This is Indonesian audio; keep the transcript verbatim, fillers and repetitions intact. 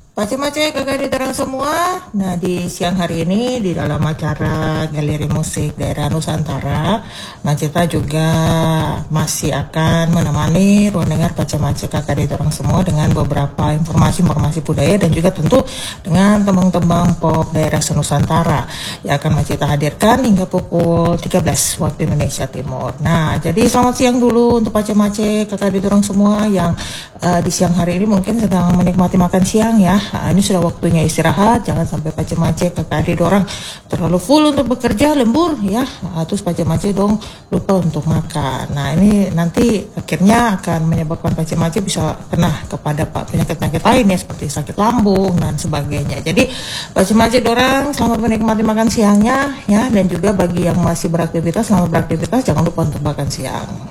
Pace-mace kakak diterang semua. Nah, di siang hari ini di dalam acara Galeri Musik Daerah Nusantara, Macita juga masih akan menemani ruang dengar pace-mace kakak diterang semua dengan beberapa informasi-informasi budaya dan juga tentu dengan tembang-tembang pop daerah senusantara yang akan Macita hadirkan hingga pukul tiga belas waktu Indonesia Timur. Nah, jadi selamat siang dulu untuk pace-mace kakak diterang semua yang uh, di siang hari ini mungkin sedang menikmati makan siang ya. Nah, ini sudah waktunya istirahat, jangan sampai pace-mace kakak adik orang terlalu full untuk bekerja, lembur ya. Nah, terus pace-mace dong lupa untuk makan. Nah, ini nanti akhirnya akan menyebabkan pace-mace bisa kena kepada penyakit-penyakit lain ya seperti sakit lambung dan sebagainya. Jadi pace-mace orang selamat menikmati makan siangnya ya, dan juga bagi yang masih beraktivitas selamat beraktivitas, jangan lupa untuk makan siang.